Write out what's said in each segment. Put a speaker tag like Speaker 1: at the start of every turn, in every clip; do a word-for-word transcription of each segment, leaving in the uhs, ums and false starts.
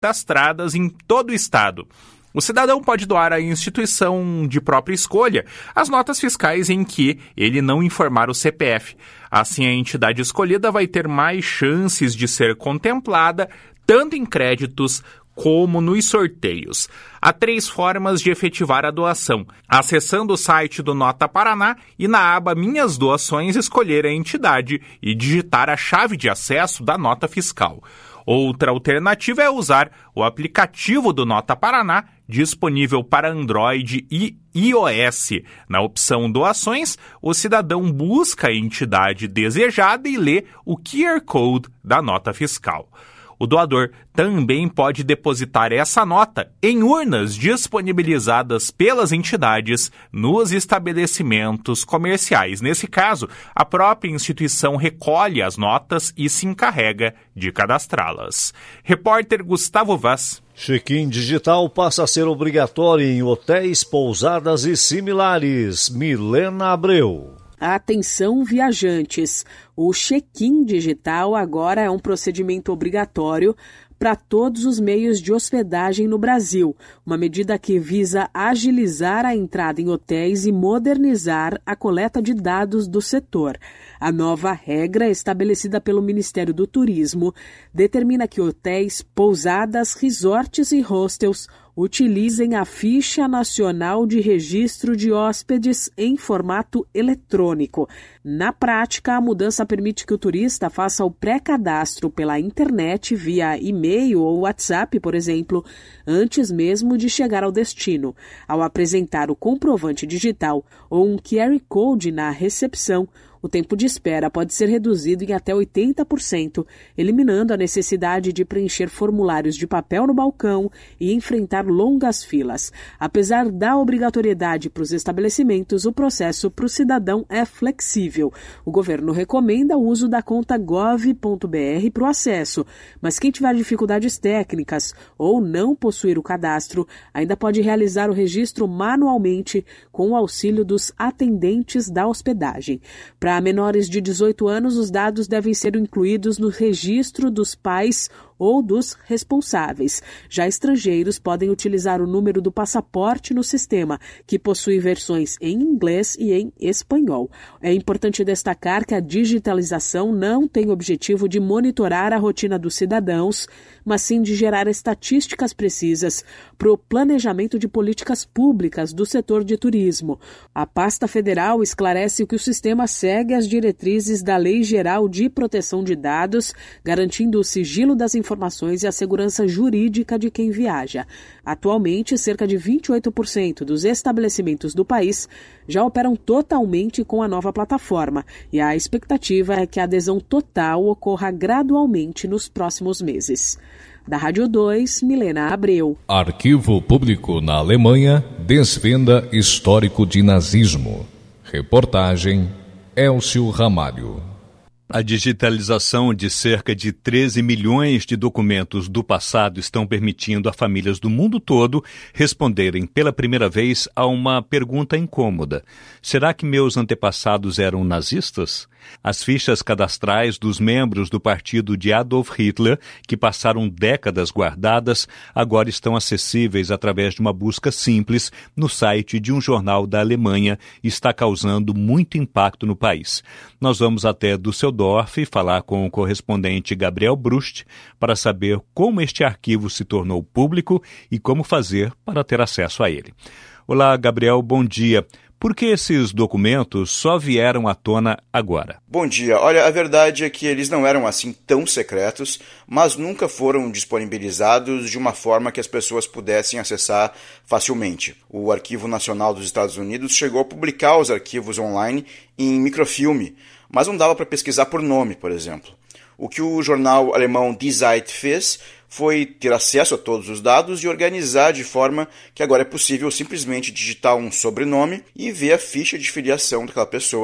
Speaker 1: cadastradas em todo o estado. O cidadão pode doar à instituição de própria escolha as notas fiscais em que ele não informar o C P F. Assim, a entidade escolhida vai ter mais chances de ser contemplada, tanto em créditos como nos sorteios. Há três formas de efetivar a doação: acessando o site do Nota Paraná e na aba Minhas Doações escolher a entidade e digitar a chave de acesso da nota fiscal. Outra alternativa é usar o aplicativo do Nota Paraná, disponível para Android e iOS. Na opção Doações, o cidadão busca a entidade desejada e lê o Q R Code da nota fiscal. O doador também pode depositar essa nota em urnas disponibilizadas pelas entidades nos estabelecimentos comerciais. Nesse caso, a própria instituição recolhe as notas e se encarrega de cadastrá-las. Repórter Gustavo Vaz.
Speaker 2: Check-in digital passa a ser obrigatório em hotéis, pousadas e similares. Milena Abreu.
Speaker 3: Atenção, viajantes! O check-in digital agora é um procedimento obrigatório para todos os meios de hospedagem no Brasil, uma medida que visa agilizar a entrada em hotéis e modernizar a coleta de dados do setor. A nova regra, estabelecida pelo Ministério do Turismo, determina que hotéis, pousadas, resorts e hostels utilizem a Ficha Nacional de Registro de Hóspedes em formato eletrônico. Na prática, a mudança permite que o turista faça o pré-cadastro pela internet, via e-mail ou WhatsApp, por exemplo, antes mesmo de chegar ao destino. Ao apresentar o comprovante digital ou um Q R Code na recepção, o tempo de espera pode ser reduzido em até oitenta por cento, eliminando a necessidade de preencher formulários de papel no balcão e enfrentar longas filas. Apesar da obrigatoriedade para os estabelecimentos, o processo para o cidadão é flexível. O governo recomenda o uso da conta gov ponto br para o acesso, mas quem tiver dificuldades técnicas ou não possuir o cadastro, ainda pode realizar o registro manualmente com o auxílio dos atendentes da hospedagem. Para menores de dezoito anos, os dados devem ser incluídos no registro dos pais ou dos responsáveis. Já estrangeiros podem utilizar o número do passaporte no sistema, que possui versões em inglês e em espanhol. É importante destacar que a digitalização não tem o objetivo de monitorar a rotina dos cidadãos, mas sim de gerar estatísticas precisas para o planejamento de políticas públicas do setor de turismo. A pasta federal esclarece que o sistema segue as diretrizes da Lei Geral de Proteção de Dados, garantindo o sigilo das informações informações e a segurança jurídica de quem viaja. Atualmente, cerca de vinte e oito por cento dos estabelecimentos do país já operam totalmente com a nova plataforma e a expectativa é que a adesão total ocorra gradualmente nos próximos meses. Da Rádio dois, Milena Abreu.
Speaker 4: Arquivo Público na Alemanha desvenda histórico de nazismo. Reportagem Elcio Ramalho.
Speaker 5: A digitalização de cerca de treze milhões de documentos do passado estão permitindo a famílias do mundo todo responderem pela primeira vez a uma pergunta incômoda. Será que meus antepassados eram nazistas? As fichas cadastrais dos membros do partido de Adolf Hitler, que passaram décadas guardadas, agora estão acessíveis através de uma busca simples no site de um jornal da Alemanha e está causando muito impacto no país. Nós vamos até Düsseldorf falar com o correspondente Gabriel Brust para saber como este arquivo se tornou público e como fazer para ter acesso a ele. Olá, Gabriel, bom dia. Por que esses documentos só vieram à tona agora?
Speaker 6: Bom dia. Olha, a verdade é que eles não eram assim tão secretos, mas nunca foram disponibilizados de uma forma que as pessoas pudessem acessar facilmente. O Arquivo Nacional dos Estados Unidos chegou a publicar os arquivos online em microfilme, mas não dava para pesquisar por nome, por exemplo. O que o jornal alemão Die Zeit fez foi ter acesso a todos os dados e organizar de forma que agora é possível simplesmente digitar um sobrenome e ver a ficha de filiação daquela pessoa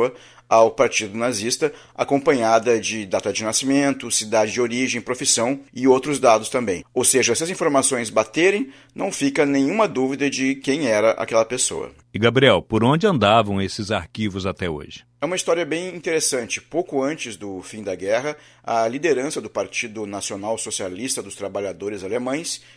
Speaker 6: ao partido nazista, acompanhada de data de nascimento, cidade de origem, profissão e outros dados também. Ou seja, se as informações baterem, não fica nenhuma dúvida de quem era aquela pessoa.
Speaker 5: E Gabriel, por onde andavam esses arquivos até hoje?
Speaker 6: É uma história bem interessante. Pouco antes do fim da guerra, a liderança do Partido Nacional Socialista dos Trabalhadores Alemães